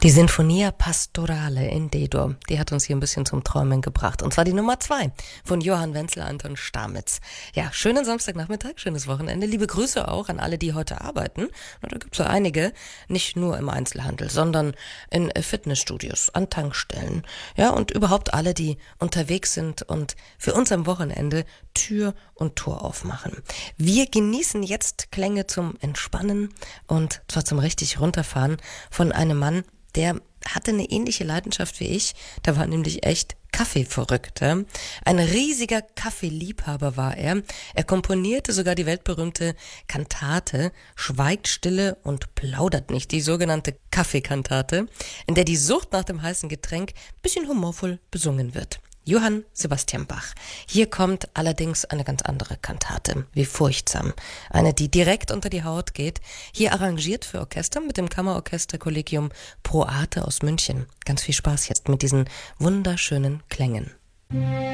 Die Sinfonia Pastorale in D-Dur, die hat uns hier ein bisschen zum Träumen gebracht. Und zwar die Nummer 2 von Johann Wenzel Anton Stamitz. Ja, schönen Samstagnachmittag, schönes Wochenende. Liebe Grüße auch an alle, die heute arbeiten. Na, da gibt's so einige, nicht nur im Einzelhandel, sondern in Fitnessstudios, an Tankstellen. Ja, und überhaupt alle, die unterwegs sind und für uns am Wochenende Tür und Tor aufmachen. Wir genießen jetzt Klänge zum Entspannen und zwar zum richtig runterfahren von einem Mann, der hatte eine ähnliche Leidenschaft wie ich. Der war nämlich echt Kaffee verrückt. Ja? Ein riesiger Kaffeeliebhaber war er. Er komponierte sogar die weltberühmte Kantate Schweigt Stille und plaudert nicht, die sogenannte Kaffeekantate, in der die Sucht nach dem heißen Getränk ein bisschen humorvoll besungen wird. Johann Sebastian Bach. Hier kommt allerdings eine ganz andere Kantate, wie Furchtsam. Eine, die direkt unter die Haut geht. Hier arrangiert für Orchester mit dem Kammerorchester Collegium Pro Arte aus München. Ganz viel Spaß jetzt mit diesen wunderschönen Klängen.